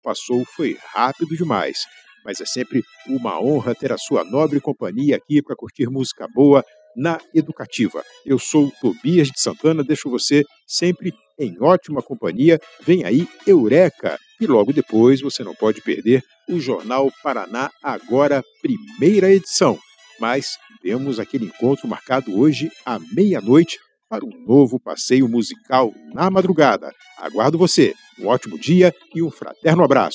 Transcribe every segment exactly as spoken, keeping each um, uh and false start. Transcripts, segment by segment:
passou foi rápido demais. Mas é sempre uma honra ter a sua nobre companhia aqui para curtir música boa na Educativa. Eu sou o Tobias de Santana, deixo você sempre em ótima companhia. Vem aí Eureka! E logo depois você não pode perder o Jornal Paraná Agora, primeira edição. Mas temos aquele encontro marcado hoje à meia-noite para um novo passeio musical na madrugada. Aguardo você. Um ótimo dia e um fraterno abraço.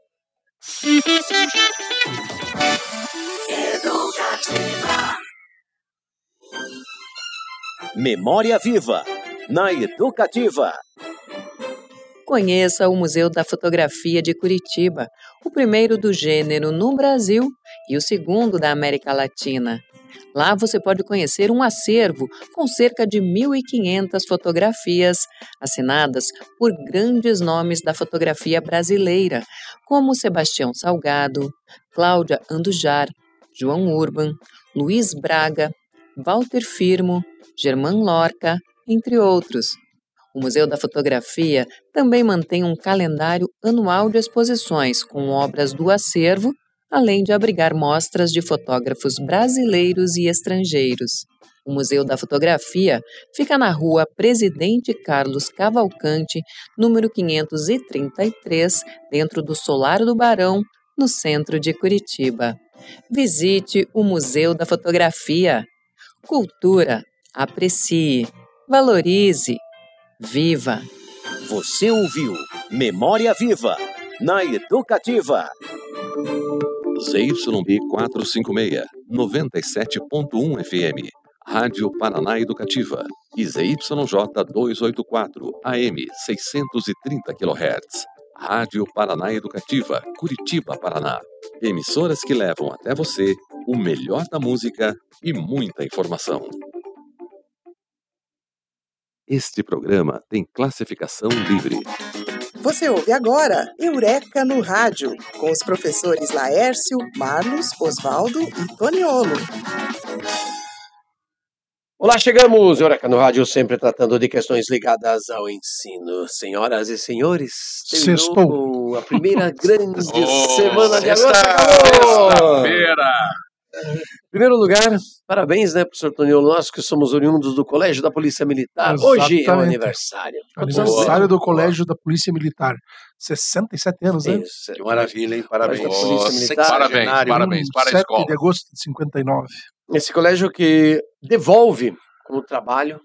Memória Viva, na Educativa. Conheça o Museu da Fotografia de Curitiba, o primeiro do gênero no Brasil e o segundo da América Latina. Lá você pode conhecer um acervo com cerca de mil e quinhentas fotografias assinadas por grandes nomes da fotografia brasileira, como Sebastião Salgado, Cláudia Andujar, João Urban, Luiz Braga, Walter Firmo, Germán Lorca, entre outros. O Museu da Fotografia também mantém um calendário anual de exposições com obras do acervo, além de abrigar mostras de fotógrafos brasileiros e estrangeiros. O Museu da Fotografia fica na rua Presidente Carlos Cavalcante, número quinhentos e trinta e três, dentro do Solar do Barão, no centro de Curitiba. Visite o Museu da Fotografia. Cultura, aprecie, valorize, viva! Você ouviu Memória Viva, na Educativa. Z Y B quatrocentos e cinquenta e seis, noventa e sete ponto um F M, Rádio Paraná Educativa, e Z Y J duzentos e oitenta e quatro, A M, seiscentos e trinta quilohertz, Rádio Paraná Educativa, Curitiba, Paraná. Emissoras que levam até você o melhor da música e muita informação. Este programa tem classificação livre. Você ouve agora Eureka no Rádio, com os professores Laércio, Marlos, Osvaldo e Toniolo. Olá, chegamos, Eureka no Rádio, sempre tratando de questões ligadas ao ensino. Senhoras e senhores, terminou a primeira grande oh, semana de agosto. Sexta-feira! Em primeiro lugar, parabéns, né, professor Toniolo, nós que somos oriundos do Colégio da Polícia Militar. Exatamente. Hoje é o aniversário. Aniversário do Colégio da Polícia Militar. sessenta e sete anos, né? Isso, que maravilha, hein? Parabéns. Da Polícia Militar. Parabéns, parabéns para a escola. sete de agosto de cinquenta e nove. Esse colégio que devolve como trabalho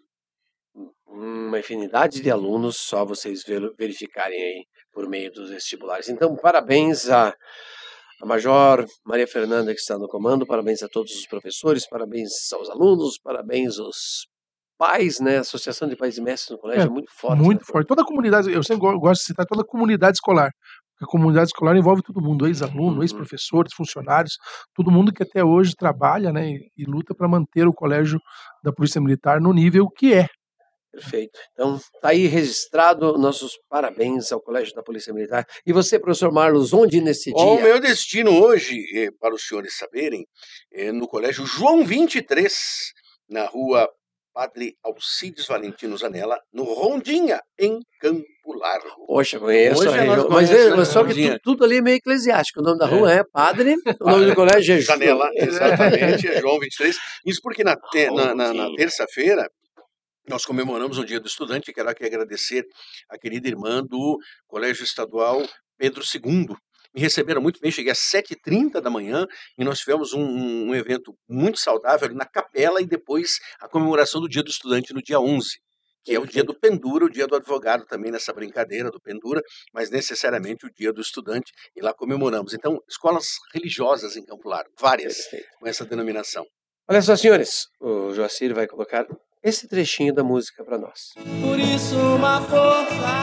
uma infinidade de alunos, só vocês verificarem aí por meio dos vestibulares. Então, parabéns a A Major Maria Fernanda, que está no comando, parabéns a todos os professores, parabéns aos alunos, parabéns aos pais, né? A Associação de Pais e Mestres no colégio é, é muito forte. Muito né? forte. Toda a comunidade, eu sempre gosto de citar toda a comunidade escolar. Porque a comunidade escolar envolve todo mundo, ex-aluno, uhum. ex-professores, funcionários, todo mundo que até hoje trabalha, né, e, e luta para manter o colégio da Polícia Militar no nível que é. Perfeito. Então, está aí registrado nossos parabéns ao Colégio da Polícia Militar. E você, professor Marlos, onde nesse dia? O meu destino hoje, para os senhores saberem, é no Colégio João vinte e três, na rua Padre Alcides Valentino Zanella, no Rondinha, em Campo Largo. Poxa, conheço. Hoje a nós mas conhecemos, mas só que Rondinha. tudo, tudo ali é meio eclesiástico. O nome da rua é, é Padre, o nome do colégio é Zanella, exatamente, é João vinte e três. Isso porque na, te, na, na, na terça-feira nós comemoramos o Dia do Estudante. Quero aqui agradecer a querida irmã do Colégio Estadual Pedro segundo. Me receberam muito bem, cheguei às sete e trinta da manhã e nós tivemos um, um evento muito saudável ali na capela e depois a comemoração do Dia do Estudante no dia onze, que é o dia do Pendura, o dia do advogado também nessa brincadeira do Pendura, mas necessariamente o Dia do Estudante, e lá comemoramos. Então, escolas religiosas em Campo Largo, várias, com essa denominação. Olha só, senhores, o Joacir vai colocar esse trechinho da música para nós. Por isso uma força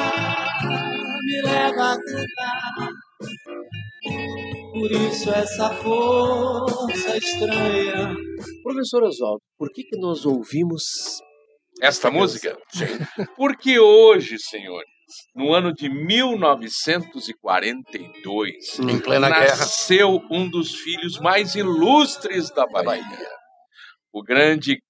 me leva a tentar. Por isso essa força estranha. Professor Oswaldo, por que que nós ouvimos esta música? Sim. Porque hoje, senhores, no ano de mil novecentos e quarenta e dois, em plena nasceu guerra, um dos filhos mais ilustres da Bahia, o grande Caetano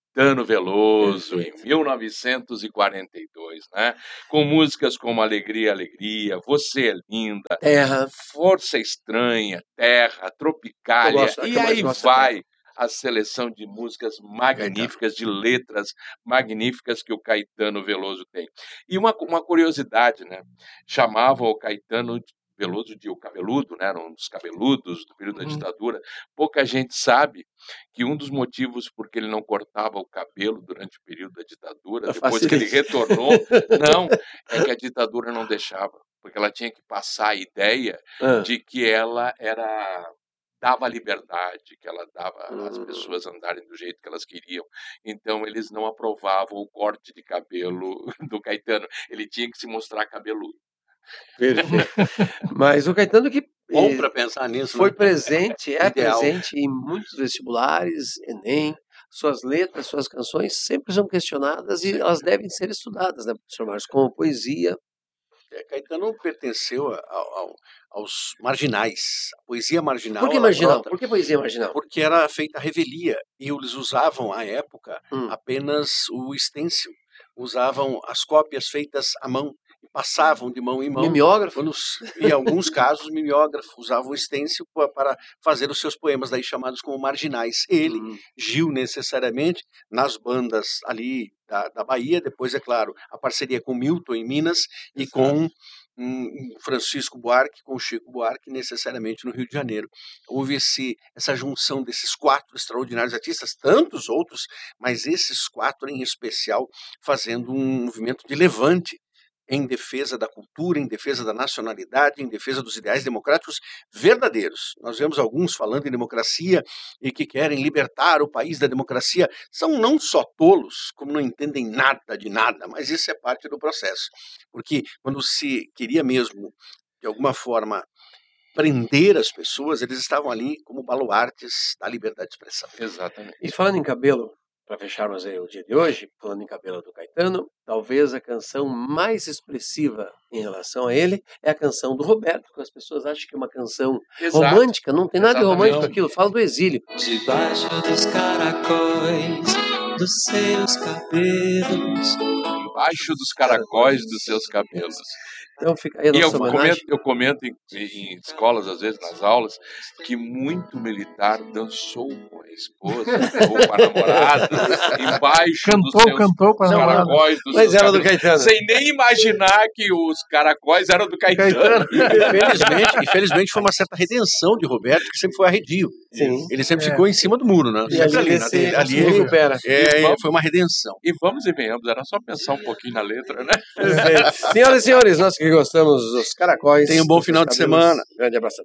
Caetano Veloso, em mil novecentos e quarenta e dois, né? Com músicas como Alegria, Alegria, Você é Linda, Terra. Força Estranha, Terra, Eu Tropicália, gosto, a que e eu mais aí gosto é vai Terra. a seleção de músicas Caetano. magníficas, de letras magníficas que o Caetano Veloso tem. E uma, uma curiosidade, né? Chamavam o Caetano Veloso de o Cabeludo, né? Era um dos cabeludos do período da Uhum. ditadura. Pouca gente sabe que um dos motivos por que ele não cortava o cabelo durante o período da ditadura, A depois que ele facilidade. retornou, não, é que a ditadura não deixava, porque ela tinha que passar a ideia Ah. de que ela era dava liberdade, que ela dava às Hum. pessoas andarem do jeito que elas queriam. Então eles não aprovavam o corte de cabelo do Caetano. Ele tinha que se mostrar cabeludo. Perfeito. Mas o Caetano que Bom eh, para pensar nisso, foi né? presente, é Ideal. presente em muitos vestibulares, Enem. Suas letras, suas canções sempre são questionadas e elas devem ser estudadas, né, professor Márcio? Como poesia. É, Caetano pertenceu a- ao- ao- aos marginais. A poesia marginal. Por que ela marginal? brota Por que poesia marginal? Porque era feita a revelia e eles usavam, à época, Hum. apenas o stencil. Usavam as cópias feitas à mão e passavam de mão em mão. Mimeógrafo? Quando, s- em alguns casos, mimeógrafo usavam o stencil pa- para fazer os seus poemas, daí chamados como marginais. Ele, Hum. Gil, necessariamente, nas bandas ali da, da Bahia, depois, é claro, a parceria com Milton em Minas e com hum, Francisco Buarque, com Chico Buarque, necessariamente no Rio de Janeiro. Houve esse, essa junção desses quatro extraordinários artistas, tantos outros, mas esses quatro em especial, fazendo um movimento de levante em defesa da cultura, em defesa da nacionalidade, em defesa dos ideais democráticos verdadeiros. Nós vemos alguns falando em democracia e que querem libertar o país da democracia. São não só tolos, como não entendem nada de nada, mas isso é parte do processo. Porque quando se queria mesmo, de alguma forma, prender as pessoas, eles estavam ali como baluartes da liberdade de expressão. Exatamente. E falando em cabelo, para fecharmos aí o dia de hoje, falando em cabelo do Caetano, talvez a canção mais expressiva em relação a ele é a canção do Roberto, que as pessoas acham que é uma canção Exato. romântica, não tem nada de Exatamente. romântico aquilo, fala do exílio. Debaixo dos caracóis dos seus cabelos. Debaixo dos caracóis dos seus cabelos. Então fica aí a E eu nossa comento, homenagem. eu comento em, em escolas, às vezes, nas aulas, que muito militar dançou com a esposa ou com a namorada, embaixo dos Cantou, seus cantou com a namorada. caracóis dos Mas seus era do cabelos, Caetano. sem nem imaginar que os caracóis eram do Caetano. Caetano. Infelizmente, infelizmente foi uma certa redenção de Roberto, que sempre foi arredio. Sim. Ele sempre É. ficou em cima do muro, né? E Sempre ali, ali, ele na se, dele, ali se ele- recupera. é, E vamos- foi uma redenção. E vamos e venhamos, era só pensar um pouquinho na letra, né? Perfeito. Senhoras e senhores, nós que gostamos dos caracóis. Tenham um bom dos final de cabelos, semana. Grande abraço a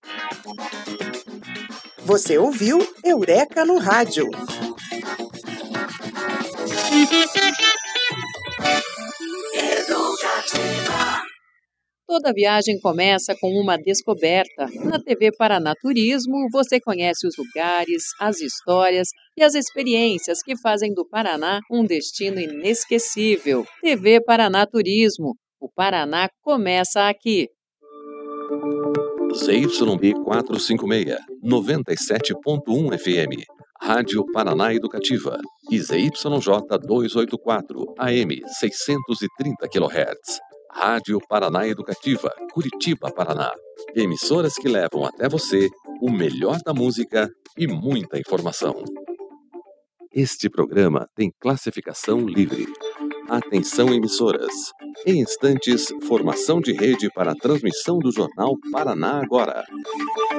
todos. Você ouviu Eureka no Rádio. Toda viagem começa com uma descoberta. Na T V Paraná Turismo, você conhece os lugares, as histórias e as experiências que fazem do Paraná um destino inesquecível. T V Paraná Turismo. O Paraná começa aqui. Z Y B quatrocentos e cinquenta e seis, noventa e sete ponto um F M. Rádio Paraná Educativa. E Z Y J duzentos e oitenta e quatro, A M seiscentos e trinta quilohertz. Rádio Paraná Educativa, Curitiba, Paraná. Emissoras que levam até você o melhor da música e muita informação. Este programa tem classificação livre. Atenção, emissoras. Em instantes, formação de rede para a transmissão do jornal Paraná Agora.